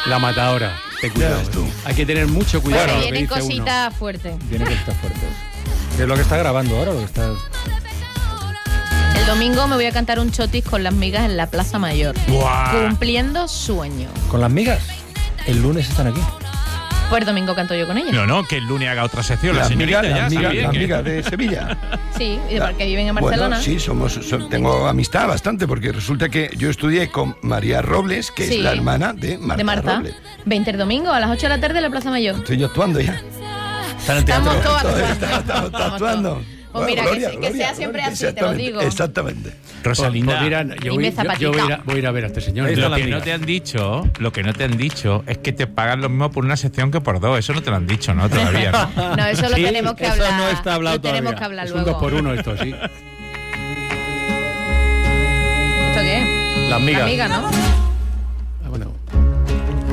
La matadora. Ten cuidado. Hay que tener mucho cuidado. Bueno, con lo que vienen dice cositas fuertes. Tiene que estar fuerte. ¿Qué es lo que está grabando ahora? Lo que está... El domingo me voy a cantar un chotis con las migas en la Plaza Mayor. ¡Buah! Cumpliendo sueño. ¿Con las migas? El lunes están aquí. Pues el domingo canto yo con ellas. No, que el lunes haga otra sección. Las La señorita migas, ya las sabe migas, bien las que- migas de Sevilla. Sí, y porque viven en Barcelona. Bueno, sí, tengo amistad bastante, porque resulta que yo estudié con María Robles, que Sí. es la hermana de Marta, de Marta. Robles. 20 el domingo a las 8 de la tarde en la Plaza Mayor. Estoy yo actuando ya. Está en el teatro. Estamos todos Estamos actuando. Estamos actuando. todos. Pues mira, que sea siempre así, te lo Exactamente, digo. Exactamente. Rosalinda, Pues mira, yo voy, Dime, yo voy a ir Zapatita. voy a ir a ver a este señor. Ahí está lo la que amiga. no te han dicho es que te pagan lo mismo por una sección que por dos. Eso no te lo han dicho, ¿no? Todavía, ¿no? No, eso lo Sí, tenemos que eso hablar. no está hablado lo tenemos todavía. que hablar Es un luego. 2 por 1 esto, sí. ¿Esto qué es? Las migas. Amiga, ¿no?